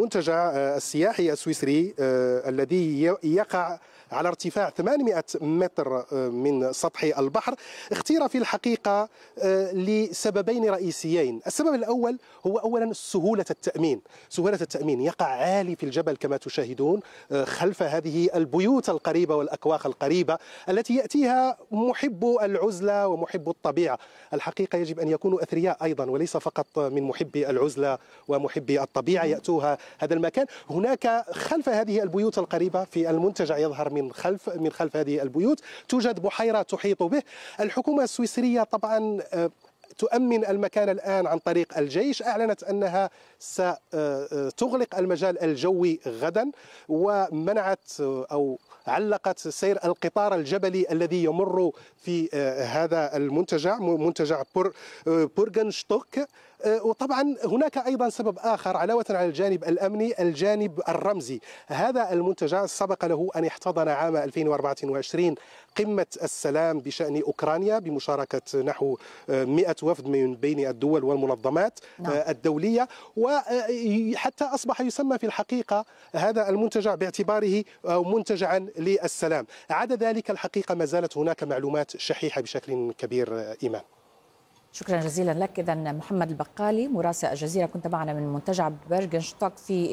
المنتجع السياحي السويسري الذي يقع على ارتفاع 800 متر من سطح البحر اختير في الحقيقة لسببين رئيسيين. السبب الأول هو أولا سهولة التأمين. سهولة التأمين، يقع عالي في الجبل كما تشاهدون خلف هذه البيوت القريبة والأكواخ القريبة التي يأتيها محب العزلة ومحب الطبيعة. الحقيقة يجب أن يكونوا أثرياء أيضا، وليس فقط من محبي العزلة ومحبي الطبيعة يأتوها هذا المكان. هناك خلف هذه البيوت القريبة في المنتجع يظهر من خلف هذه البيوت توجد بحيرة تحيط به. الحكومة السويسرية طبعا تؤمن المكان الآن عن طريق الجيش، أعلنت أنها ستغلق المجال الجوي غدا، ومنعت أو علقت سير القطار الجبلي الذي يمر في هذا المنتجع، منتجع بورغنشتوك. وطبعا هناك أيضا سبب آخر علاوة على الجانب الأمني، الجانب الرمزي. هذا المنتجع سبق له أن احتضن عام 2024 قمة السلام بشأن أوكرانيا بمشاركة نحو 100 وفد من بين الدول والمنظمات الدولية، وحتى أصبح يسمى في الحقيقة هذا المنتجع باعتباره منتجعا للسلام. عدا ذلك الحقيقة ما زالت هناك معلومات شحيحة بشكل كبير. إيمان، شكرا جزيلا لك. إذن محمد البقالي مراسل الجزيرة كنت معنا من منتجع بيرغنشتوك في